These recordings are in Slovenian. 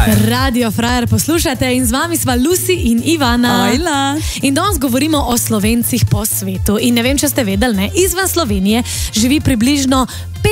Frajer. Radio Frajer poslušate in z vami sva Lucy in Ivana. Ojla. In danes govorimo o Slovencih po svetu. In ne vem, če ste vedeli, ne, izven Slovenije živi približno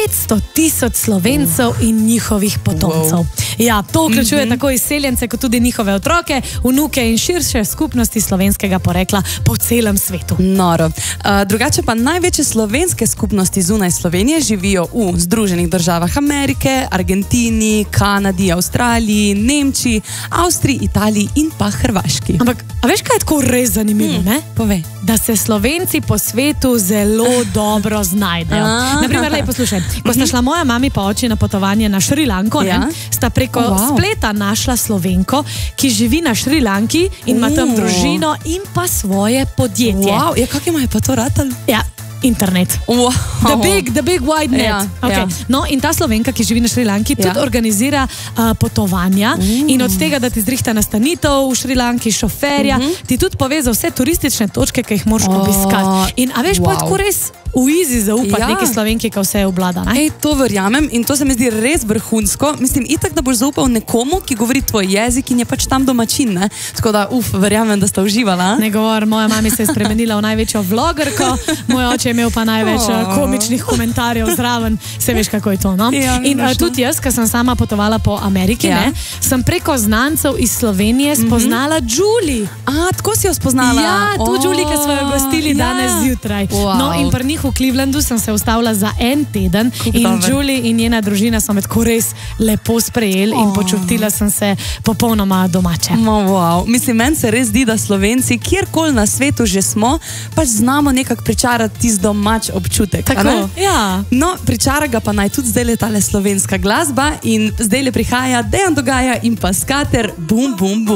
500.000 Slovencev in njihovih potomcev. Ja, to vključuje tako izseljence, kot tudi njihove otroke, vnuke in širše skupnosti slovenskega porekla po celem svetu. Noro. Drugače pa največje slovenske skupnosti zunaj Slovenije živijo v Združenih državah Amerike, Argentini, Kanadi, Avstraliji, Nemčiji, Avstriji, Italiji in pa Hrvaški. Ampak, a veš, kaj je tako res zanimivo, ne? Povej. Da se Slovenci po svetu zelo dobro znajdejo. Naprimer, lej, poslušaj, ko sta šla moja mami pa oči na potovanje na Šrilanko, sta preko spleta našla Slovenko, ki živi na Šrilanki in ima tam družino in pa svoje podjetje. Wow, ja, kak imajo pa to ratali? Ja, internet. Wow. The big wide net. Ja, okay. No, in ta Slovenka, ki živi na Šrilanki, tudi organizira potovanja in od tega, da ti zrihta nastanitev v Šrilanki, šoferja, ti tudi pove za vse turistične točke, ki jih moraš obiskati. In a veš, pa tako res v easy zaupati neki Slovenki, ki vse obvlada. Ej, to verjamem in to se mi zdi res vrhunsko. Mislim, itak, da boš zaupal nekomu, ki govori tvoj jezik in je pač tam domačin, ne? Tako da, verjamem, da sta uživala. Ne govor, moja mami se je spremenila v največjo vlogerko, moj oče je imel pa največ komičnih komentarjev zraven, se veš, kako je to, no? In tudi jaz, ko sem sama potovala po Ameriki, ne, sem preko znancev iz Slovenije spoznala Julie. Tako si jo spoznala? Ja, tu Julie, ki smo jo gostili danes zjutraj. No, in pri njih v Clevelandu sem se ustavila za en teden in Julie in njena družina so me tako res lepo sprejeli in počutila sem se popolnoma domače. Wow. Mislim, meni se res zdi, da Slovenci, kjerkoli na svetu že smo, pač znamo nekako pričarati tisti domač občutek. Tako, ja. No, pričara ga pa naj tudi zdaj le tale slovenska glasba in zdaj le prihaja Dejan Dogaja in pa Skater, bum, bum, bum.